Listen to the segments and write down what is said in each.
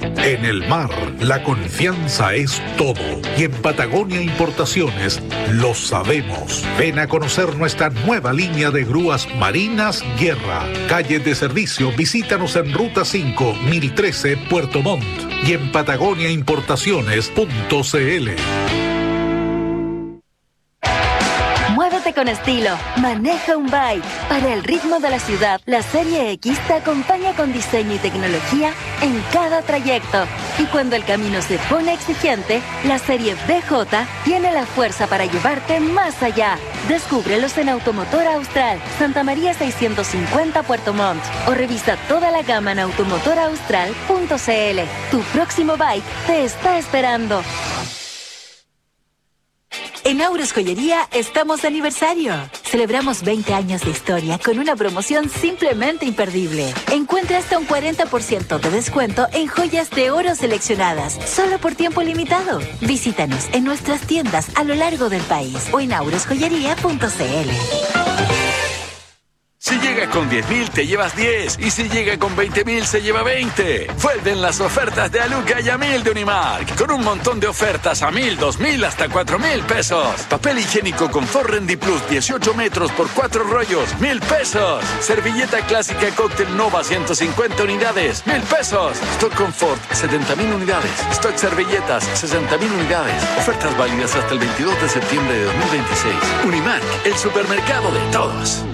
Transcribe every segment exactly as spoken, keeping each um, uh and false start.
En el mar, la confianza es todo. Y en Patagonia Importaciones lo sabemos. Ven a conocer nuestra nueva línea de grúas marinas Guerra. Calle de servicio, visítanos en Ruta cinco, mil trece, Puerto Montt. Y en patagonia importaciones punto c l. Muévete con estilo, maneja un bike. Para el ritmo de la ciudad, la Serie X te acompaña con diseño y tecnología en cada trayecto. Y cuando el camino se pone exigente, la Serie B J tiene la fuerza para llevarte más allá. Descúbrelos en Automotor Austral, Santa María seiscientos cincuenta Puerto Montt. O revisa toda la gama en automotor austral punto c l. Tu próximo bike te está esperando. En Auros Joyería estamos de aniversario. Celebramos veinte años de historia con una promoción simplemente imperdible. Encuentra hasta un cuarenta por ciento de descuento en joyas de oro seleccionadas, solo por tiempo limitado. Visítanos en nuestras tiendas a lo largo del país o en auros joyería punto c l. Si llega con diez mil, te llevas diez. Y si llega con veinte mil, se lleva veinte. Vuelven las ofertas de Aluca y a mil de Unimark. Con un montón de ofertas a mil, dos mil, hasta cuatro mil pesos. Papel higiénico Confort Rendy Plus, dieciocho metros por cuatro rollos, mil pesos. Servilleta clásica Cóctel Nova, ciento cincuenta unidades, mil pesos. Stock Confort, setenta mil unidades. Stock Servilletas, sesenta mil unidades. Ofertas válidas hasta el veintidós de septiembre de dos mil veintiséis. Unimark, el supermercado de todos.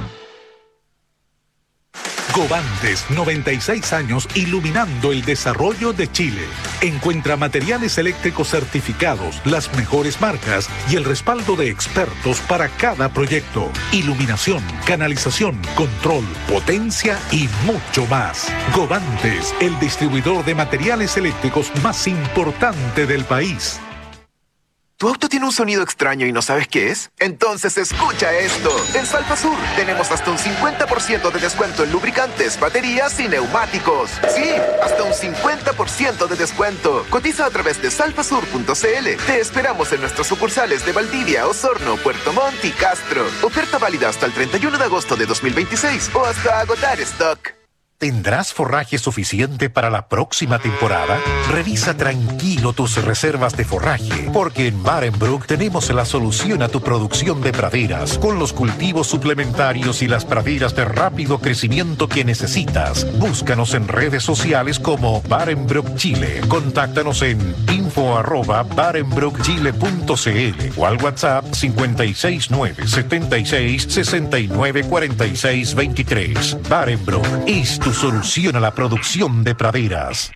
Govantes, noventa y seis años iluminando el desarrollo de Chile. Encuentra materiales eléctricos certificados, las mejores marcas y el respaldo de expertos para cada proyecto. Iluminación, canalización, control, potencia y mucho más. Govantes, el distribuidor de materiales eléctricos más importante del país. ¿Tu auto tiene un sonido extraño y no sabes qué es? Entonces escucha esto. En Salfasur tenemos hasta un cincuenta por ciento de descuento en lubricantes, baterías y neumáticos. Sí, hasta un cincuenta por ciento de descuento. Cotiza a través de salfasur punto c l. Te esperamos en nuestras sucursales de Valdivia, Osorno, Puerto Montt y Castro. Oferta válida hasta el treinta y uno de agosto de dos mil veintiséis o hasta agotar stock. ¿Tendrás forraje suficiente para la próxima temporada? Revisa tranquilo tus reservas de forraje, porque en Barenbrook tenemos la solución a tu producción de praderas, con los cultivos suplementarios y las praderas de rápido crecimiento que necesitas. Búscanos en redes sociales como Barenbrook Chile. Contáctanos en info arroba barenbrook chile punto c l o al WhatsApp cinco seis nueve, siete seis, seis nueve, cuatro seis dos tres. Barenbrook es tu solución a la producción de praderas.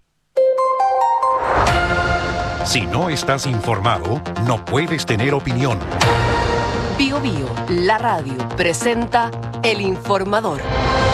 Si no estás informado, no puedes tener opinión. Bio Bio, la radio, presenta El Informador.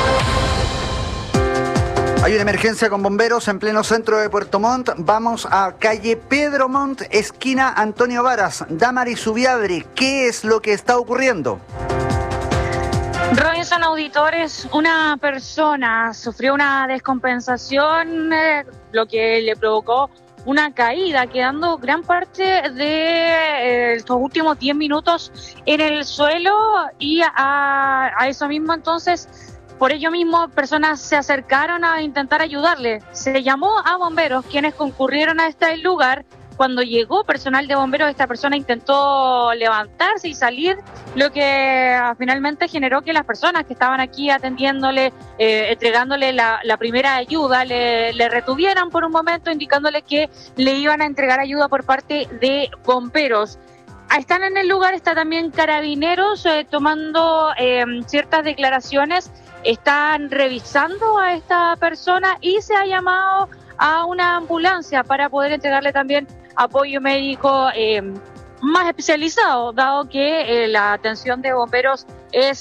Hay una emergencia con bomberos en pleno centro de Puerto Montt. Vamos a calle Pedro Montt, esquina Antonio Varas. Damaris Subiadri, ¿qué es lo que está ocurriendo? Robinson Auditores, una persona sufrió una descompensación, eh, lo que le provocó una caída, quedando gran parte de eh, estos últimos diez minutos en el suelo y a, a eso mismo entonces, por ello mismo, personas se acercaron a intentar ayudarle. Se llamó a bomberos, quienes concurrieron a este lugar. Cuando llegó personal de bomberos, esta persona intentó levantarse y salir, lo que finalmente generó que las personas que estaban aquí atendiéndole, eh, entregándole la, la primera ayuda, le, le retuvieran por un momento, indicándole que le iban a entregar ayuda por parte de bomberos. Están en el lugar, está también Carabineros eh, tomando eh, ciertas declaraciones, están revisando a esta persona y se ha llamado a una ambulancia para poder entregarle también apoyo médico eh, más especializado, dado que eh, la atención de bomberos es